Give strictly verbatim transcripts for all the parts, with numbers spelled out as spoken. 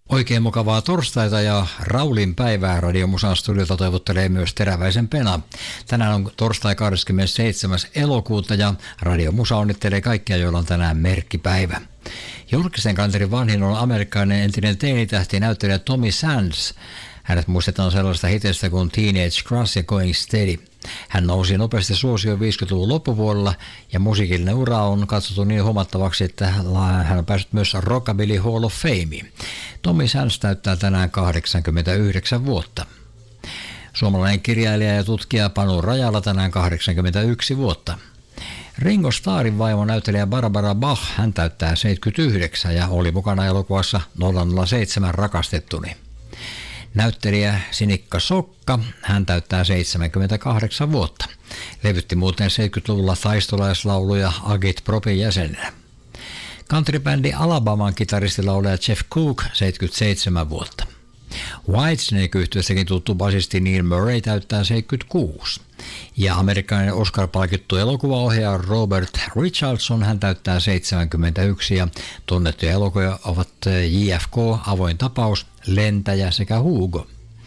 Oikein mukavaa torstaita ja Raulin päivää Radiomusan studiolta toivottelee myös Teräväisen Pena. Tänään on torstai kahdeskymmenesseitsemäs elokuuta ja Radiomusa onnittelee kaikkia, joilla on tänään merkkipäivä. Julkisen kanterin vanhin on amerikkalainen entinen teinitähti näyttelijä Tommy Sands. Hänet muistetaan sellaista hitistä kuin Teenage Crush ja Going Steady. Hän nousi nopeasti suosioon viisikymmentäluvun loppupuolella ja musiikillinen ura on katsottu niin huomattavaksi, että hän on päässyt myös Rockabilly Hall of Fameen. Tommy Sands täyttää tänään kahdeksankymmentäyhdeksän vuotta. Suomalainen kirjailija ja tutkija Panu Rajala tänään kahdeksankymmentäyksi vuotta. Ringo Starrin vaimo näyttelijä Barbara Bach, hän täyttää seitsemänkymmentäyhdeksän ja oli mukana elokuvassa nolla nolla seitsemän Rakastettuni. Näyttelijä Sinikka Sokka, hän täyttää seitsemänkymmentäkahdeksan vuotta. Levytti muuten seitsemänkymmentäluvulla taistolaislauluja Agit Propin jäsenenä. Countrybändi Alabaman kitaristilaulaja Jeff Cook, seitsemänkymmentäseitsemän vuotta. Whitesnake-yhtyeessäkin tuttu basisti Neil Murray täyttää seitsemänkymmentäkuusi. Ja amerikkalainen Oscar-palkittu elokuvaohjaaja Robert Richardson, hän täyttää seitsemänkymmentäyksi ja tunnettuja elokuvia ovat J F K, Avoin tapaus, Lentäjä sekä Hugo.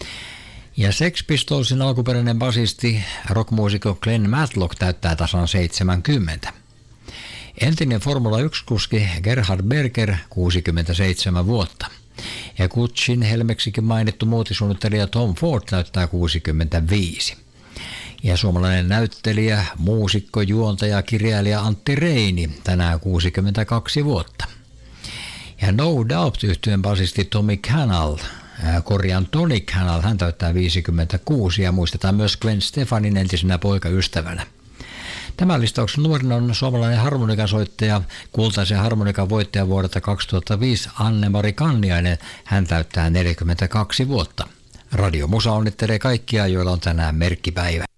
Ja Sex Pistolsin alkuperäinen basisti, rockmuusikko Glenn Matlock täyttää tasan seitsemänkymmentä. Entinen Formula yksi-kuski Gerhard Berger, kuusikymmentäseitsemän vuotta. Ja Gucciin helmeksikin mainittu muotisuunnittelija Tom Ford täyttää kuusikymmentäviisi. Ja suomalainen näyttelijä, muusikko, juontaja, kirjailija Antti Reini tänään kuusikymmentäkaksi vuotta. Ja No Doubt-yhtyeen basisti Tommy Cannell, korjaan Tony Cannell, hän täyttää viisikymmentäkuusi ja muistetaan myös Gwen Stefanin entisenä poikaystävänä. Tämän listauksen nuorin on suomalainen harmonikasoittaja, kultaisen harmonikan voittaja vuodelta kaksituhattaviisi Anne-Mari Kanniainen, hän täyttää neljäkymmentäkaksi vuotta. Radio Musa onnittelee kaikkia, joilla on tänään merkkipäivä.